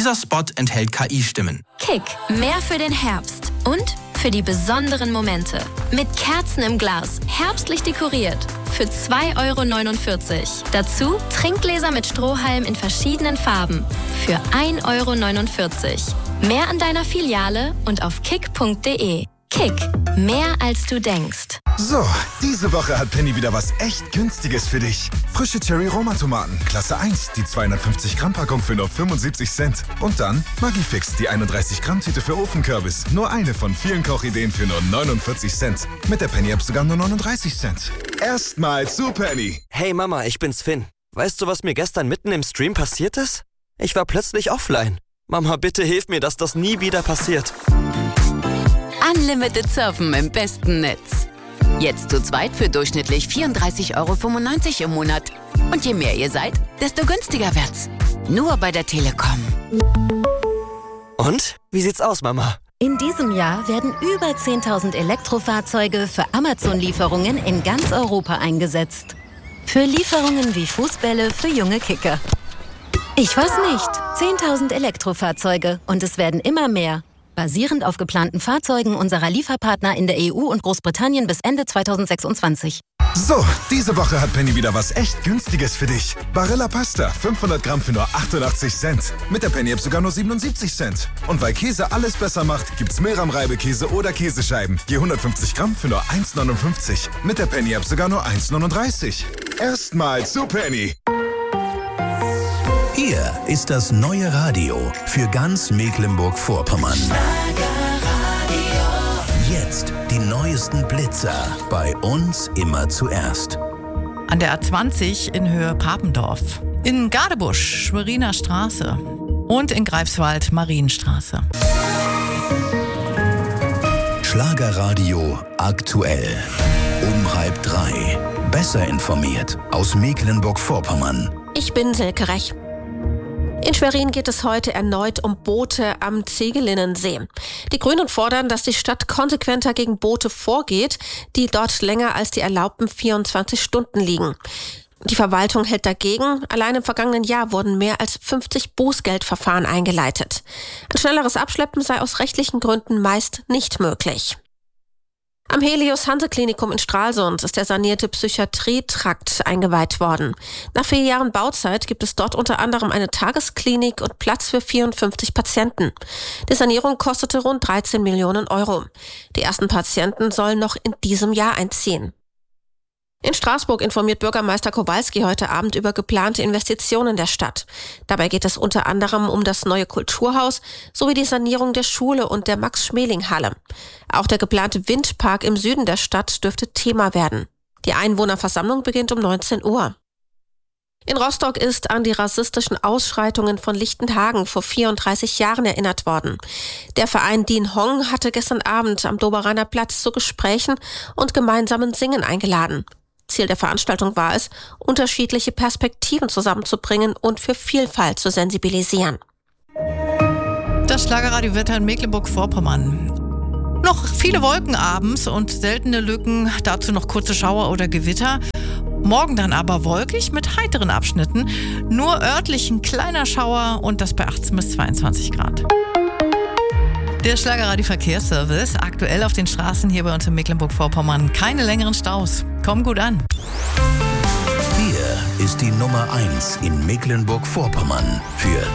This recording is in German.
Dieser Spot enthält KI-Stimmen. Kick, mehr für den Herbst und für die besonderen Momente. Mit Kerzen im Glas, herbstlich dekoriert. Für 2,49 €. Dazu Trinkgläser mit Strohhalm in verschiedenen Farben. Für 1,49 €. Mehr an deiner Filiale und auf kick.de. Kick, mehr als du denkst. So, diese Woche hat Penny wieder was echt Günstiges für dich. Frische Cherry-Roma-Tomaten, Klasse 1, die 250-Gramm-Packung für nur 75 Cent. Und dann Maggi-Fix, die 31-Gramm-Tüte für Ofenkürbis. Nur eine von vielen Kochideen für nur 49 Cent. Mit der Penny-App sogar nur 39 Cent. Erstmal zu Penny. Hey Mama, ich bin's Finn. Weißt du, was mir gestern mitten im Stream passiert ist? Ich war plötzlich offline. Mama, bitte hilf mir, dass das nie wieder passiert. Unlimited Surfen im besten Netz. Jetzt zu zweit für durchschnittlich 34,95 € im Monat. Und je mehr ihr seid, desto günstiger wird's. Nur bei der Telekom. Und? Wie sieht's aus, Mama? In diesem Jahr werden über 10.000 Elektrofahrzeuge für Amazon-Lieferungen in ganz Europa eingesetzt. Für Lieferungen wie Fußbälle für junge Kicker. Ich weiß nicht. 10.000 Elektrofahrzeuge und es werden immer mehr. Basierend auf geplanten Fahrzeugen unserer Lieferpartner in der EU und Großbritannien bis Ende 2026. So, diese Woche hat Penny wieder was echt Günstiges für dich. Barilla Pasta, 500 Gramm für nur 88 Cent. Mit der Penny-App sogar nur 77 Cent. Und weil Käse alles besser macht, gibt's Meram-Reibekäse oder Käsescheiben. Je 150 Gramm für nur 1,59. Mit der Penny-App sogar nur 1,39. Erstmal zu Penny. Hier ist das neue Radio für ganz Mecklenburg-Vorpommern. Jetzt die neuesten Blitzer. Bei uns immer zuerst. An der A20 in Höhe Papendorf. In Gadebusch, Schweriner Straße. Und in Greifswald, Marienstraße. Schlagerradio aktuell. Um 2:30. Besser informiert aus Mecklenburg-Vorpommern. Ich bin Silke Rech. In Schwerin geht es heute erneut um Boote am Zegelinnensee. Die Grünen fordern, dass die Stadt konsequenter gegen Boote vorgeht, die dort länger als die erlaubten 24 Stunden liegen. Die Verwaltung hält dagegen. Allein im vergangenen Jahr wurden mehr als 50 Bußgeldverfahren eingeleitet. Ein schnelleres Abschleppen sei aus rechtlichen Gründen meist nicht möglich. Am Helios-Hanse-Klinikum in Stralsund ist der sanierte Psychiatrietrakt eingeweiht worden. Nach 4 Jahren Bauzeit gibt es dort unter anderem eine Tagesklinik und Platz für 54 Patienten. Die Sanierung kostete rund 13 Millionen €. Die ersten Patienten sollen noch in diesem Jahr einziehen. In Straßburg informiert Bürgermeister Kowalski heute Abend über geplante Investitionen der Stadt. Dabei geht es unter anderem um das neue Kulturhaus sowie die Sanierung der Schule und der Max-Schmeling-Halle. Auch der geplante Windpark im Süden der Stadt dürfte Thema werden. Die Einwohnerversammlung beginnt um 19 Uhr. In Rostock ist an die rassistischen Ausschreitungen von Lichtenhagen vor 34 Jahren erinnert worden. Der Verein Din Hong hatte gestern Abend am Doberaner Platz zu Gesprächen und gemeinsamen Singen eingeladen. Ziel der Veranstaltung war es, unterschiedliche Perspektiven zusammenzubringen und für Vielfalt zu sensibilisieren. Das Schlagerradio Wetter in Mecklenburg-Vorpommern. Noch viele Wolken abends und seltene Lücken, dazu noch kurze Schauer oder Gewitter. Morgen dann aber wolkig mit heiteren Abschnitten. Nur örtlich ein kleiner Schauer und das bei 18 bis 22 Grad. Der Schlagerradio-Verkehrsservice. Aktuell auf den Straßen hier bei uns in Mecklenburg-Vorpommern keine längeren Staus. Kommen gut an. Hier ist die Nummer 1 in Mecklenburg-Vorpommern für